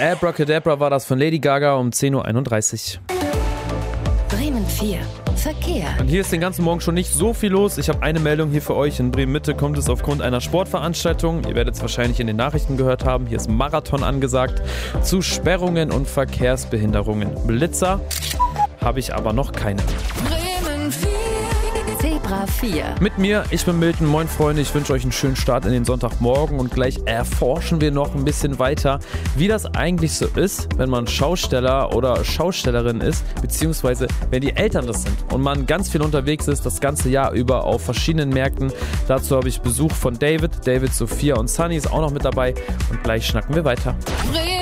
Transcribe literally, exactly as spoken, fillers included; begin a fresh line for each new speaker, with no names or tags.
Abracadabra war das von Lady Gaga um zehn Uhr einunddreißig.
Bremen vier. Verkehr.
Und hier ist den ganzen Morgen schon nicht so viel los. Ich habe eine Meldung hier für euch. In Bremen-Mitte kommt es aufgrund einer Sportveranstaltung, ihr werdet es wahrscheinlich in den Nachrichten gehört haben, hier ist Marathon angesagt, zu Sperrungen und Verkehrsbehinderungen. Blitzer habe ich aber noch keine.
Bremen vier. Zebra vier.
Mit mir, ich bin Milton. Moin Freunde, ich wünsche euch einen schönen Start in den Sonntagmorgen und gleich erforschen wir noch ein bisschen weiter, wie das eigentlich so ist, wenn man Schausteller oder Schaustellerin ist, beziehungsweise wenn die Eltern das sind und man ganz viel unterwegs ist, das ganze Jahr über auf verschiedenen Märkten. Dazu habe ich Besuch von David, David, Sophia und Sunny ist auch noch mit dabei und gleich schnacken wir weiter.
Bremen